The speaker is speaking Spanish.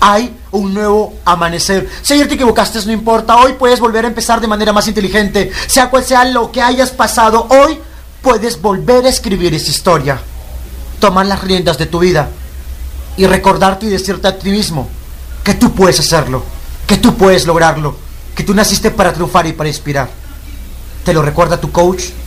Hay un nuevo amanecer. Si ayer te equivocaste, no importa. Hoy puedes volver a empezar de manera más inteligente. Sea cual sea lo que hayas pasado, hoy puedes volver a escribir esa historia. Tomar las riendas de tu vida y recordarte y decirte a ti mismo que tú puedes hacerlo, que tú puedes lograrlo, que tú naciste para triunfar y para inspirar. Te lo recuerda tu coach